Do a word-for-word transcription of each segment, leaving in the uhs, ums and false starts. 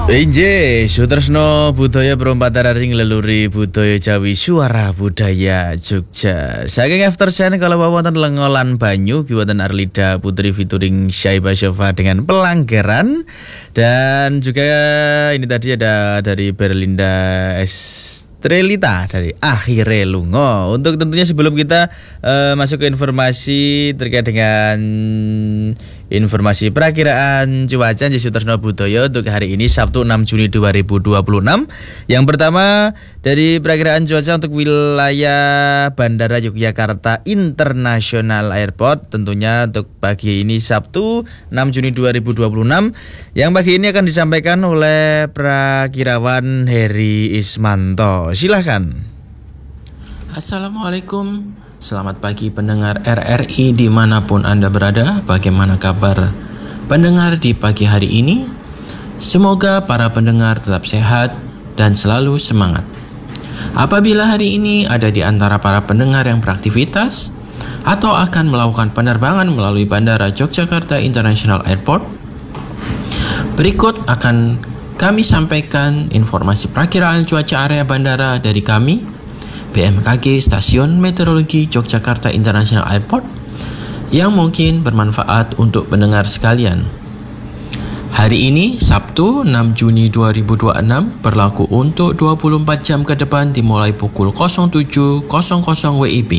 Injih, Sutresno Budaya Perompatan Ring Leluri Budaya Jawi Suara Budaya Jogja. Saking After Sen kalau wonten lengolan banyu kiwatan Arlida Putri featuring Syaiba Shofa dengan Pelanggaran. Dan juga ini tadi ada dari Berlinda Estrelita dari Akhire Lungo. Untuk tentunya sebelum kita uh, masuk ke informasi terkait dengan informasi perakiraan cuaca di Sutresno Budaya untuk hari ini Sabtu enam Juni dua ribu dua puluh enam. Yang pertama dari perakiraan cuaca untuk wilayah Bandara Yogyakarta International Airport, tentunya untuk pagi ini Sabtu enam Juni dua ribu dua puluh enam. Yang pagi ini akan disampaikan oleh Prakirawan Heri Ismanto. Silahkan. Assalamualaikum. Selamat pagi pendengar R R I dimanapun Anda berada. Bagaimana kabar pendengar di pagi hari ini? Semoga para pendengar tetap sehat dan selalu semangat. Apabila hari ini ada di antara para pendengar yang beraktivitas atau akan melakukan penerbangan melalui Bandara Yogyakarta International Airport, berikut akan kami sampaikan informasi perakiraan cuaca area bandara dari kami B M K G Stasiun Meteorologi Yogyakarta International Airport yang mungkin bermanfaat untuk pendengar sekalian. Hari ini Sabtu enam Juni dua ribu dua puluh enam berlaku untuk dua puluh empat jam ke depan dimulai pukul nol tujuh nol nol W I B.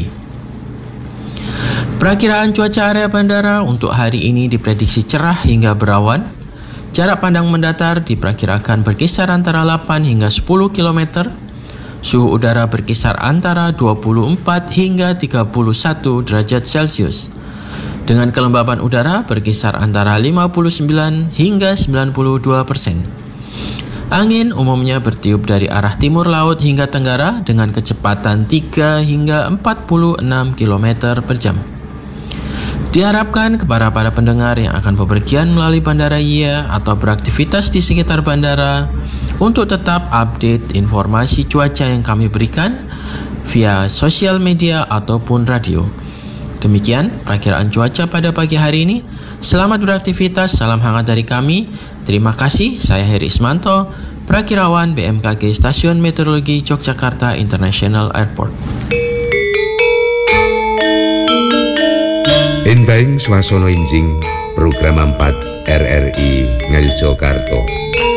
Perakiraan cuaca area bandara untuk hari ini diprediksi cerah hingga berawan. Jarak pandang mendatar diperkirakan berkisar antara delapan hingga sepuluh kilometer. Suhu udara berkisar antara dua puluh empat hingga tiga puluh satu derajat Celcius. Dengan kelembaban udara berkisar antara lima puluh sembilan hingga sembilan puluh dua persen. Angin umumnya bertiup dari arah timur laut hingga tenggara dengan kecepatan tiga hingga empat puluh enam kilometer per jam. Diharapkan kepada para pendengar yang akan bepergian melalui Bandara I A atau beraktivitas di sekitar bandara untuk tetap update informasi cuaca yang kami berikan via sosial media ataupun radio. Demikian perakiraan cuaca pada pagi hari ini. Selamat beraktivitas, salam hangat dari kami. Terima kasih, saya Heri Ismanto, Prakirawan B M K G Stasiun Meteorologi Yogyakarta International Airport. Enteng swasana enjing program empat R R I Ngayogyakarta.